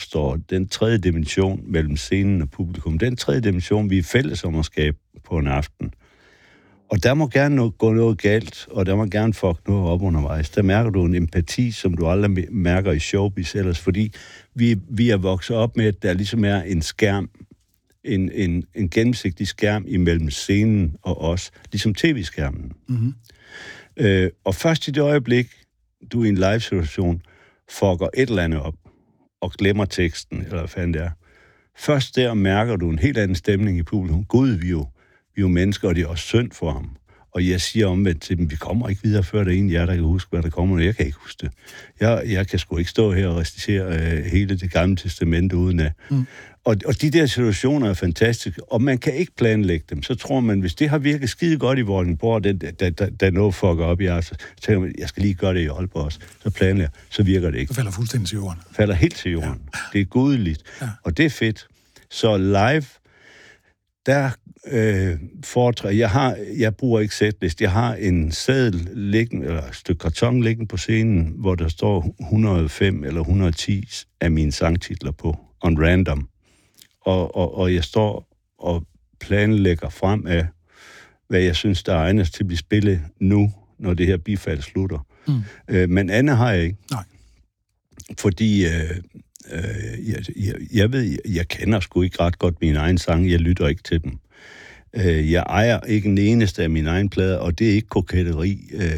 opstår den tredje dimension mellem scenen og publikum. Den tredje dimension, vi er fælles om at skabe på en aften. Og der må gerne gå noget galt, og der må gerne fuck noget op undervejs. Der mærker du en empati, som du aldrig mærker i showbiz ellers, fordi vi er vokset op med, at der ligesom er en skærm, en gennemsigtig skærm imellem scenen og os, ligesom tv-skærmen. Mm-hmm. Og først i det øjeblik, du i en live-situation fucker et eller andet op, og glemmer teksten, eller hvad fanden det er. Først der mærker du en helt anden stemning i publikum. Gud, vi er jo mennesker, og det er også synd for ham. Og jeg siger omvendt til dem, vi kommer ikke videre, før det er en jer, der kan huske, hvad der kommer. Jeg kan ikke huske det. Jeg kan sgu ikke stå her og recitere hele det gamle testamente uden af. Mm. Og de der situationer er fantastiske, og man kan ikke planlægge dem. Så tror man, hvis det har virket skide godt i Vordingborg, der noget fucker op i jer, så tænker man, jeg skal lige gøre det i Aalborg også. Så planlægger, så virker det ikke. Så falder fuldstændig til jorden. Falder helt til jorden. Ja. Det er gudeligt. Ja. Og det er fedt. Så live, der jeg bruger ikke setlist. Jeg har en seddel liggende, eller et stykke karton liggende på scenen, hvor der står 105 eller 110 af mine sangtitler på, on random. Og jeg står og planlægger frem af, hvad jeg synes, der er egnet til at blive spillet nu, når det her bifald slutter. Mm. Men andet har jeg ikke. Nej. Fordi jeg kender sgu ikke ret godt mine egne sange. Jeg lytter ikke til dem. Jeg ejer ikke en eneste af mine egne plader, og det er ikke koketteri.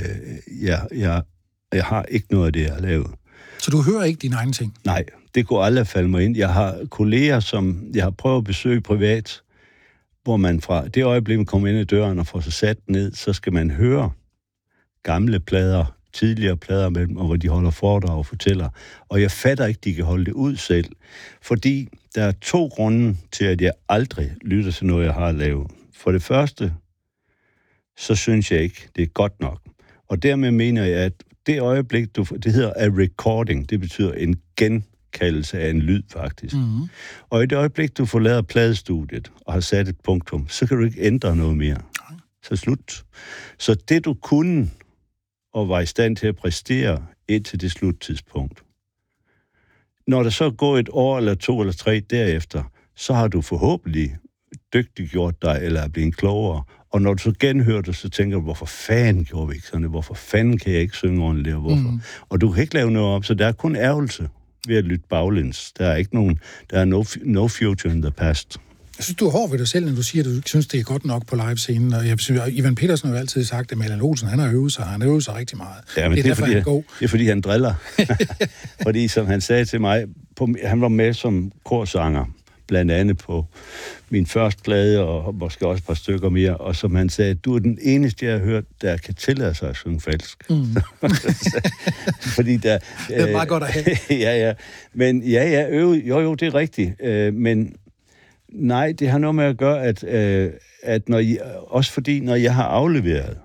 Jeg har ikke noget af det, jeg har lavet. Så du hører ikke dine egne ting? Nej, det kunne aldrig falde mig ind. Jeg har kolleger, som jeg har prøvet at besøge privat, hvor man fra det øjeblik, man kommer ind ad døren og får sig sat ned, så skal man høre gamle plader, tidligere plader med dem, og hvor de holder foredrag og fortæller. Og jeg fatter ikke, de kan holde det ud selv. Fordi der er 2 grunde til, at jeg aldrig lytter til noget, jeg har lavet. For det første, så synes jeg ikke, det er godt nok. Og dermed mener jeg, at det øjeblik, det hedder a recording, det betyder en genkaldelse af en lyd, faktisk. Mm-hmm. Og i det øjeblik, du forlader pladestudiet og har sat et punktum, så kan du ikke ændre noget mere. Så slut. Så det, du kunne og var i stand til at præstere indtil det sluttidspunkt. Når der så går 1 år, eller 2 eller 3 derefter, så har du forhåbentlig dygtiggjort dig, eller er blevet klogere. Og når du så genhører det, så tænker du, hvorfor fanden gjorde vi ikke sådan det? Hvorfor fanden kan jeg ikke synge ordentligt? Hvorfor? Mm. Og du kan ikke lave noget op, så der er kun ærgelse ved at lytte baglæns. Der er ikke nogen, der er no future in the past. Jeg synes, du er hård ved dig selv, når du siger, at du ikke synes, det er godt nok på livescenen. Og jeg synes, Ivan Pedersen har jo altid sagt, at Mallan Olsen, han har øvet sig rigtig meget. Ja, men det er fordi han driller. Fordi, som han sagde til mig, han var med som korsanger, blandt andet på min første plade, og måske også et par stykker mere, og som han sagde, du er den eneste, jeg har hørt, der kan tillade sig at synge falsk. Mm. Fordi der... Det er meget godt at have. Ja. Men jo, det er rigtigt. Men nej, det har noget med at gøre, at også fordi, når jeg har afleveret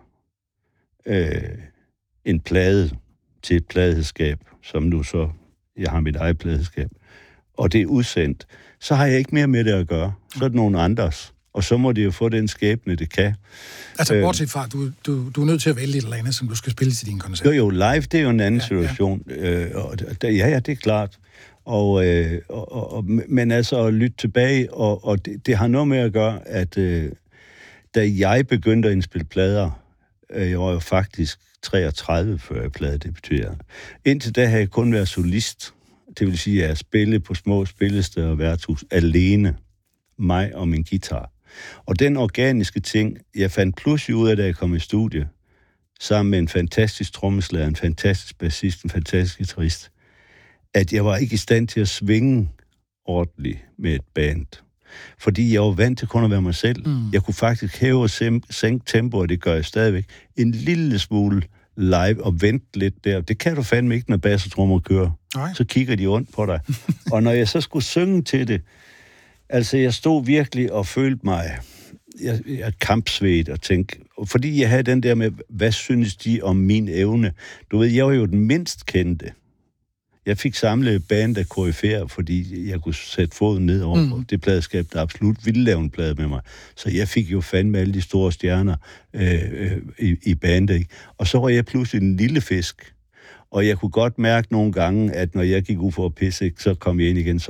en plade til et pladeskab, som nu så, jeg har mit eget pladeskab, og det er udsendt, så har jeg ikke mere med det at gøre. Så er det nogen andres. Og så må det jo få den skæbne, det kan. Altså, bortset fra, du er nødt til at vælge et eller andet, som du skal spille til din koncert. Jo, live, det er jo en anden situation. Ja, det er klart. Men altså at lytte tilbage, og det har noget med at gøre, at da jeg begyndte at indspille plader, jeg var jo faktisk 33, før jeg plade, det betyder. Indtil da havde jeg kun været solist. Det vil sige, at jeg spillede på små spillesteder og værtshus alene, mig og min guitar. Og den organiske ting, jeg fandt pludselig ud af, da jeg kom i studie, sammen med en fantastisk trommeslager, en fantastisk bassist, en fantastisk guitarist, at jeg var ikke i stand til at svinge ordentligt med et band. Fordi jeg var vant til kun at være mig selv. Mm. Jeg kunne faktisk hæve og sænke tempo, og det gør jeg stadigvæk, en lille smule live og vente lidt der. Det kan du fandme ikke, når bass og trommer kører. Nej. Så kigger de ondt på dig. Og når jeg så skulle synge til det, altså jeg stod virkelig og følte mig, jeg kampsvedt og tænkte, fordi jeg havde den der med, hvad synes de om min evne? Du ved, jeg var jo den mindst kendte. Jeg fik samlet band af koryfærer, fordi jeg kunne sætte foden ned over det pladeskab, der absolut ville lave en plade med mig. Så jeg fik jo fandme alle de store stjerner i bandet, ikke? Og så var jeg pludselig en lille fisk. Og jeg kunne godt mærke nogle gange, at når jeg gik ud for at pisse, så kom jeg ind igen,